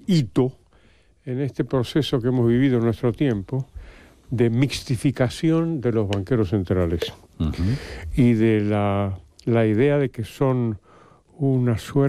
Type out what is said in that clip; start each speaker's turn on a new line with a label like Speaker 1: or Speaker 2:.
Speaker 1: hito en este proceso que hemos vivido en nuestro tiempo de mixtificación de los banqueros centrales y de la idea de que son una suerte